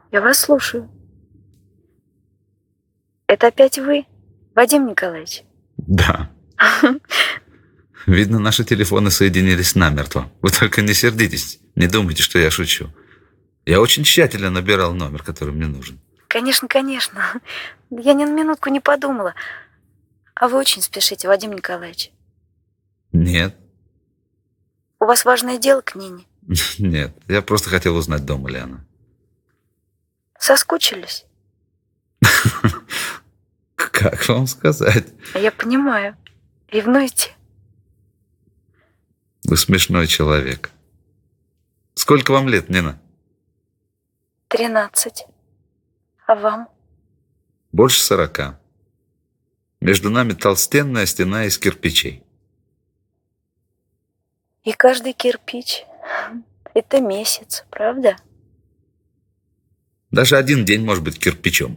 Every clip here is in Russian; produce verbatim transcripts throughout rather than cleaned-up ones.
Я вас слушаю. Это опять вы, Вадим Николаевич? Да. Видно, наши телефоны соединились намертво. Вы только не сердитесь, не думайте, что я шучу. Я очень тщательно набирал номер, который мне нужен. Конечно, конечно. Я ни на минутку не подумала. А вы очень спешите, Вадим Николаевич? Нет. У вас важное дело к Нине? Нет, я просто хотел узнать, дома ли она. Соскучились? Как вам сказать? Я понимаю. Ревнуете? Вы смешной человек. Сколько вам лет, Нина? Тринадцать. А вам? Больше сорока. Между нами толстенная стена из кирпичей. И каждый кирпич – это месяц, правда? Даже один день может быть кирпичом.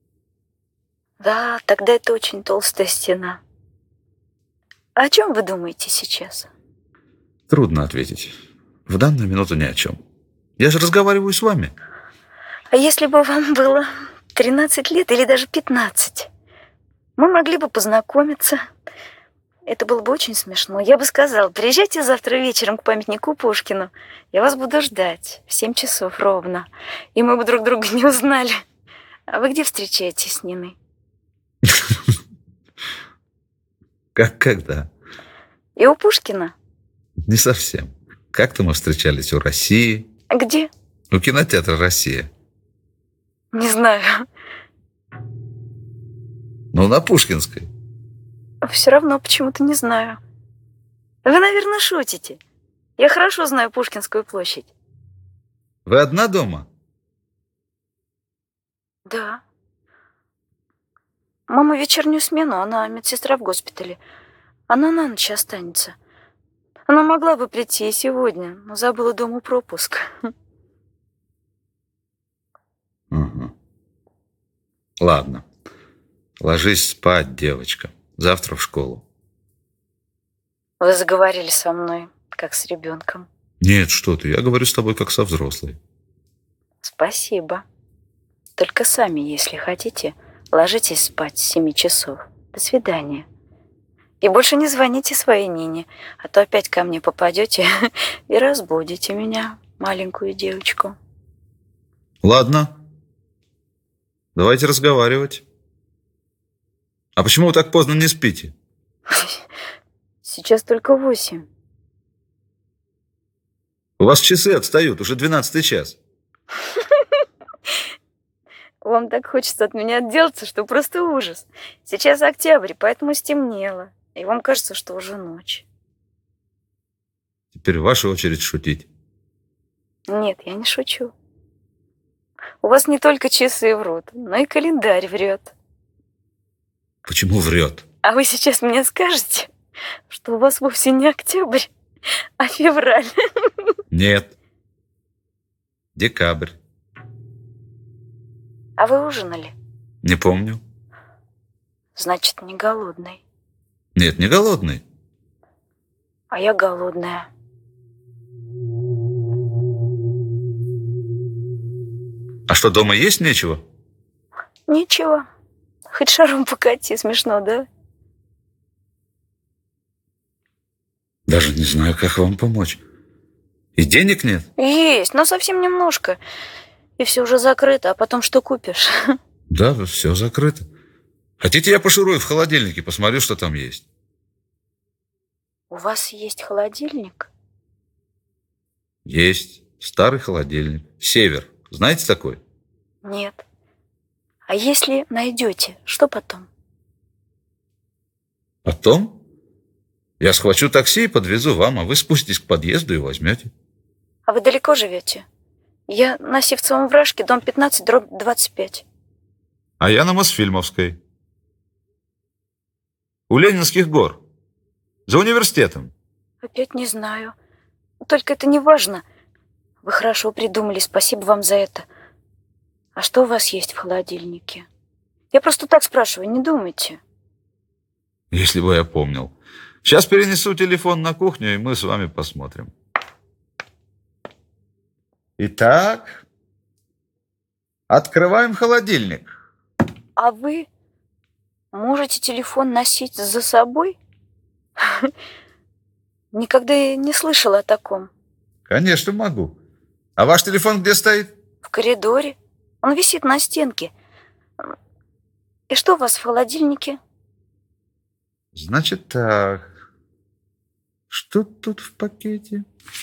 Да, тогда это очень толстая стена. А о чем вы думаете сейчас? Трудно ответить. В данную минуту ни о чем. Я же разговариваю с вами. А если бы вам было тринадцать лет или даже пятнадцать? Мы могли бы познакомиться. Это было бы очень смешно. Я бы сказала, приезжайте завтра вечером к памятнику Пушкину. Я вас буду ждать в семь часов ровно. И мы бы друг друга не узнали. А вы где встречаетесь с Ниной? Как когда? И у Пушкина? Не совсем. Как-то мы встречались у России. Где? У кинотеатра «Россия». Не знаю. Ну, на Пушкинской. Все равно почему-то не знаю. Вы, наверное, шутите. Я хорошо знаю Пушкинскую площадь. Вы одна дома? Да. Мама вечернюю смену, она медсестра в госпитале. Она на ночь останется. Она могла бы прийти и сегодня, но забыла дома пропуск. Угу. Ладно. Ложись спать, девочка. Завтра в школу. Вы заговорили со мной, как с ребенком. Нет, что ты. Я говорю с тобой, как со взрослой. Спасибо. Только сами, если хотите, ложитесь спать с семи часов. До свидания. И больше не звоните своей Нине, а то опять ко мне попадете и разбудите меня, маленькую девочку. Ладно. Давайте разговаривать. А почему вы так поздно не спите? Сейчас только восемь. У вас часы отстают, уже двенадцатый час. Вам так хочется от меня отделаться, что просто ужас. Сейчас октябрь, поэтому стемнело. И вам кажется, что уже ночь. Теперь ваша очередь шутить. Нет, я не шучу. У вас не только часы врут, но и календарь врет. Почему врет? А вы сейчас мне скажете, что у вас вовсе не октябрь, а февраль? Нет. Декабрь. А вы ужинали? Не помню. Значит, не голодный. Нет, не голодный. А я голодная. А что, дома есть нечего? Ничего. Хоть шаром покати, смешно, да? Даже не знаю, как вам помочь. И денег нет? Есть, но совсем немножко. И все уже закрыто, а потом что купишь? Да, все закрыто. Хотите, я пошурую в холодильнике, посмотрю, что там есть? У вас есть холодильник? Есть. Старый холодильник. Север. Знаете такой? Нет. А если найдете, что потом? Потом? Я схвачу такси и подвезу вам, а вы спуститесь к подъезду и возьмете. А вы далеко живете? Я на Сивцевом вражке, дом пятнадцать, дробь двадцать пять. А я на Мосфильмовской. У Ленинских гор. За университетом. Опять не знаю. Только это не важно. Вы хорошо придумали, спасибо вам за это. А что у вас есть в холодильнике? Я просто так спрашиваю, не думайте. Если бы я помнил. Сейчас перенесу телефон на кухню, и мы с вами посмотрим. Итак, Открываем холодильник. А вы можете телефон носить за собой? Никогда я не слышала о таком. Конечно, могу. А ваш телефон где стоит? В коридоре. Он висит на стенке. И что у вас в холодильнике? Значит так. Что тут в пакете?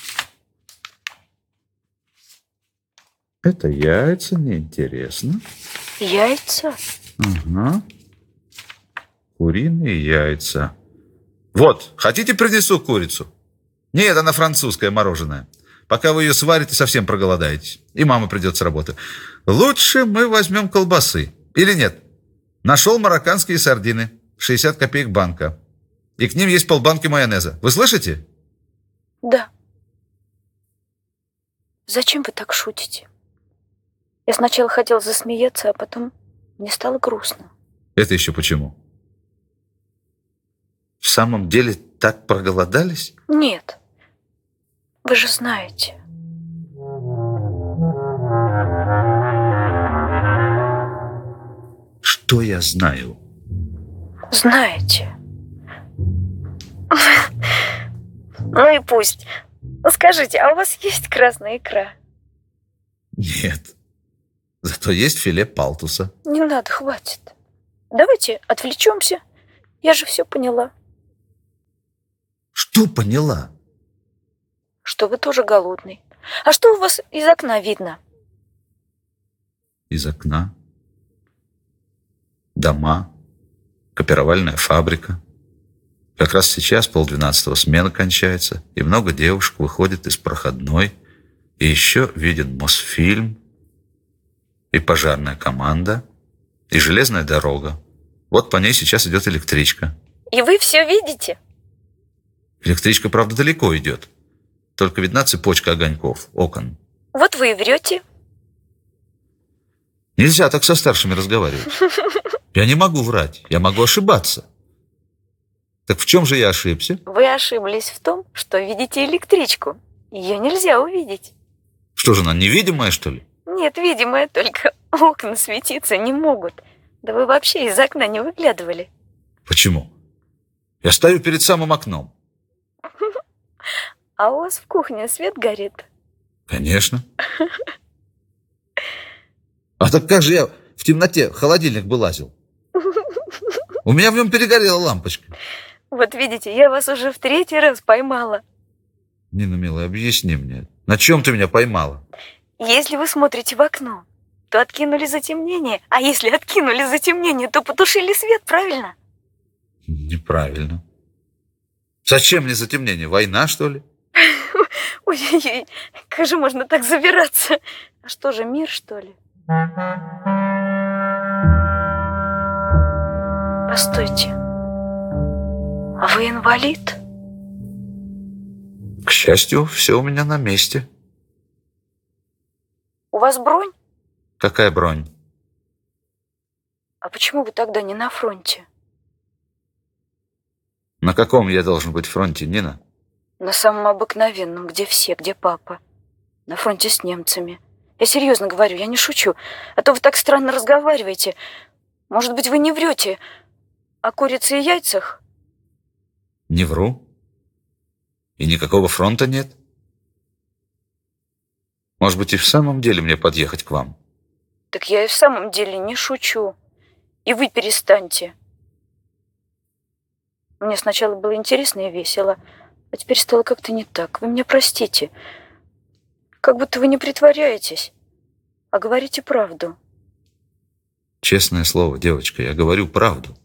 Это яйца, неинтересно. Яйца? Ага. Куриные яйца. Вот, хотите, принесу курицу? Нет, она французское мороженое. Пока вы ее сварите, совсем проголодаетесь. И мама придет с работы. Лучше мы возьмем колбасы. Или нет? Нашел марокканские сардины. шестьдесят копеек банка. И к ним есть полбанки майонеза. Вы слышите? Да. Зачем вы так шутите? Я сначала хотела засмеяться, а потом мне стало грустно. Это еще почему? В самом деле так проголодались? Нет. Вы же знаете. Что я знаю? Знаете. Ну и пусть. Скажите, а у вас есть красная икра? Нет. Зато есть филе палтуса. Не надо, хватит. Давайте отвлечемся. Я же все поняла. Что поняла? Что вы тоже голодный. А что у вас из окна видно? Из окна? Дома. Копировальная фабрика. Как раз сейчас полдвенадцатого смена кончается, и много девушек выходит из проходной, и еще виден Мосфильм, и пожарная команда, и железная дорога. Вот по ней сейчас идет электричка. И вы все видите? Электричка, правда, далеко идет. Только видна цепочка огоньков, окон. Вот вы и врете. Нельзя так со старшими разговаривать. Я не могу врать, я могу ошибаться. Так в чем же я ошибся? Вы ошиблись в том, что видите электричку. Ее нельзя увидеть. Что же, она невидимая, что ли? Нет, видимое, только окна светиться не могут. Да вы вообще из окна не выглядывали. Почему? Я стою перед самым окном. А у вас в кухне свет горит? Конечно. А так как же я в темноте в холодильник бы лазил? У меня в нем перегорела лампочка. Вот видите, я вас уже в третий раз поймала. Нина, милая, объясни мне, на чем ты меня поймала? Если вы смотрите в окно, то откинули затемнение. А если откинули затемнение, то потушили свет, правильно? Неправильно. Зачем мне затемнение? Война, что ли? Ой-ой-ой, как же можно так завираться? А что же, мир, что ли? Постойте. А вы инвалид? К счастью, все у меня на месте. У вас бронь? Какая бронь? А почему вы тогда не на фронте? На каком я должен быть фронте, Нина? На самом обыкновенном, где все, где папа. На фронте с немцами. Я серьезно говорю, я не шучу. А то вы так странно разговариваете. Может быть, вы не врете о курице и яйцах? Не вру. И никакого фронта нет. Может быть, и в самом деле мне подъехать к вам? Так я и в самом деле не шучу. И вы перестаньте. Мне сначала было интересно и весело, а теперь стало как-то не так. Вы меня простите. Как будто вы не притворяетесь, а говорите правду. Честное слово, девочка, я говорю правду.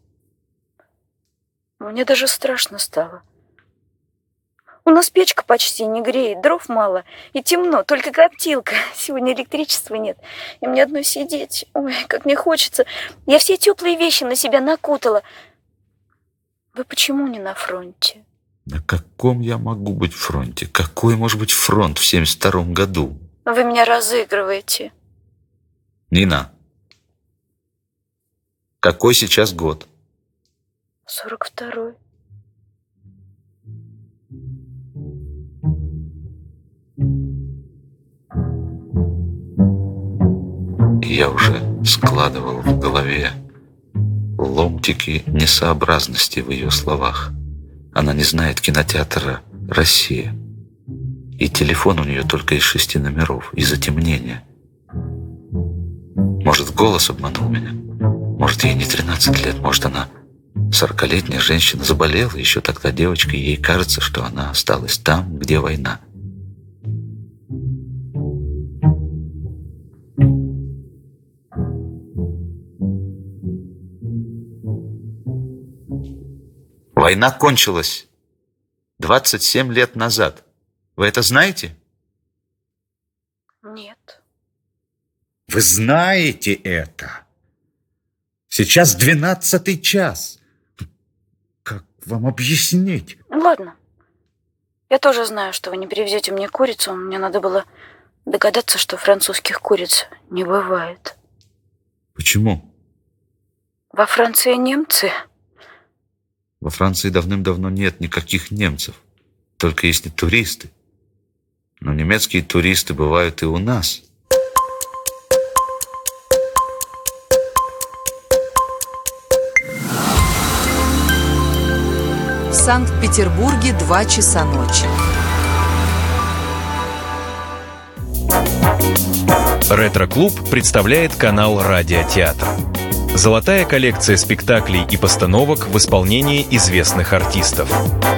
Мне даже страшно стало. У нас печка почти не греет, дров мало и темно, только коптилка. Сегодня электричества нет, и мне одной сидеть. Ой, как мне хочется. Я все теплые вещи на себя накутала. Вы почему не на фронте? На каком я могу быть фронте? Какой может быть фронт в семьдесят втором году? Вы меня разыгрываете. Нина, какой сейчас год? сорок второй. я уже складывал в голове ломтики несообразности в ее словах. Она не знает кинотеатра «Россия». И телефон у нее только из шести номеров, из затемнения. Может, голос обманул меня? Может, ей не тринадцать лет, может, она сорокалетняя женщина, заболела еще тогда девочка, и ей кажется, что она осталась там, где война. Война кончилась двадцать семь лет назад. Вы это знаете? Нет. Вы знаете это? Сейчас двенадцатый час. Как вам объяснить? Ладно. Я тоже знаю, что вы не привезете мне курицу. Мне надо было догадаться, что французских куриц не бывает. Почему? Во Франции немцы. Во Франции давным-давно нет никаких немцев. Только если туристы. Но немецкие туристы бывают и у нас. В Санкт-Петербурге два часа ночи. Ретро-клуб представляет канал «Радиотеатр». Золотая коллекция спектаклей и постановок в исполнении известных артистов.